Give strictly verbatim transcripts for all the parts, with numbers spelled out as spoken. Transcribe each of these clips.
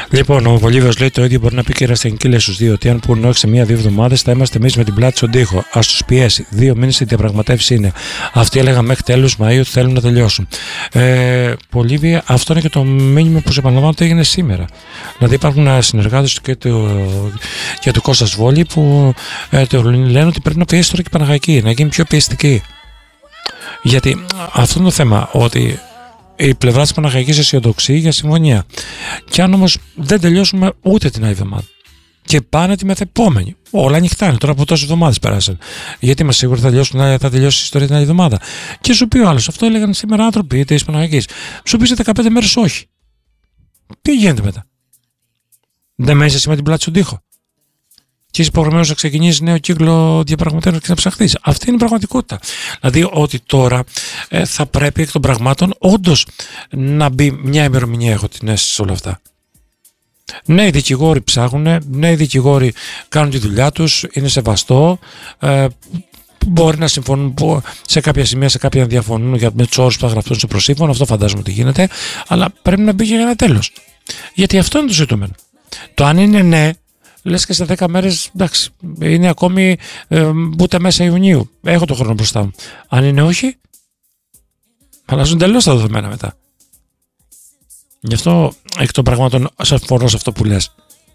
Λοιπόν, ο Βολίβιος λέει το ίδιο μπορεί να πει και η Ραστενική, λέει στους δύο, ότι αν πούνε όχι σε μία-δύο εβδομάδες θα είμαστε εμείς με την πλάτη στον τοίχο. Ας τους πιέσει. Δύο μήνες η διαπραγματεύση είναι. Αυτοί έλεγαν μέχρι τέλους Μαΐου ότι θέλουν να τελειώσουν. Ε, Βολίβια, αυτό είναι και το μήνυμα που σε επαναλαμβάνω ότι έγινε σήμερα. Δηλαδή υπάρχουν συνεργάτες και του, και του Κώστας Βόλη που ε, το λένε ότι πρέπει να πιέσει τώρα και η Παναχαϊκή, να γίνει πιο πιεστική. Γιατί αυτό είναι το θέμα, ότι η πλευρά της Παναχαϊκής αισιοδοξεί για συμφωνία. Και αν όμως δεν τελειώσουμε ούτε την άλλη εβδομάδα και πάνε τη μεθεπόμενη, όλα ανοιχτά είναι τώρα από τόσες εβδομάδες πέρασαν. Γιατί είμαστε σίγουροι θα, τελειώσουν, θα τελειώσει η ιστορία την άλλη εβδομάδα. Και σου πει ο άλλος, αυτό έλεγαν σήμερα άνθρωποι της Παναχαϊκής. Σου πει σε δεκαπέντε μέρες όχι. Τι γίνεται μετά? Δεν μένεις εσύ με την πλάτη στον τοίχο? Και είσαι υποχρεωμένος να ξεκινήσεις νέο κύκλο διαπραγματεύσεων και να ψαχθείς. Αυτή είναι η πραγματικότητα. Δηλαδή ότι τώρα ε, θα πρέπει εκ των πραγμάτων όντως να μπει μια ημερομηνία, έχω την αίσθηση σε όλα αυτά. Ναι, οι δικηγόροι ψάχνουν, ναι, οι δικηγόροι κάνουν τη δουλειά τους, είναι σεβαστό, ε, μπορεί να συμφωνούν σε κάποια σημεία, σε κάποια να διαφωνούν για, με τους όρους που θα γραφτούν στο προσύμφωνο, αυτό φαντάζομαι ότι γίνεται, αλλά πρέπει να μπει για ένα τέλος. Γιατί αυτό είναι το ζητούμενο. Το αν είναι ναι, λες και σε δέκα μέρες, εντάξει, είναι ακόμη ε, ούτε μέσα Ιουνίου. Έχω το χρόνο μπροστά μου. Αν είναι όχι, αλλάζουν τελώς τα δεδομένα μετά. Γι' αυτό εκ των πραγμάτων συμφωνώ σε αυτό που λες.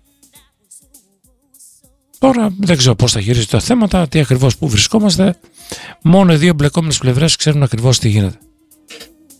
Τώρα δεν ξέρω πώς θα χειρίζεται τα θέματα, τι ακριβώς που βρισκόμαστε. Μόνο οι δύο μπλεκόμενες πλευρές ξέρουν ακριβώς τι γίνεται.